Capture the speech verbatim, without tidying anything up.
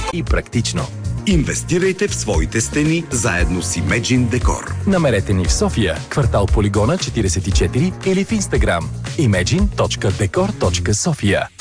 и практично. Инвестирайте в своите стени заедно с Imagine Decor. Намерете ни в София, квартал Полигона четиридесет и четири или в Инстаграм imagine точка decor точка sofia.